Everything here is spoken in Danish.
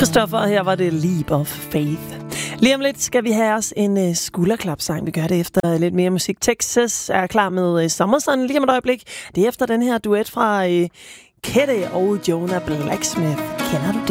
Christoffer, og her var det Leap of Faith. Lige om lidt skal vi have os en skulderklapsang. Vi gør det efter lidt mere musik. Texas er klar med Sommerson lige om et øjeblik. Det er efter den her duet fra Kette og Jonah Blacksmith. Kender du det?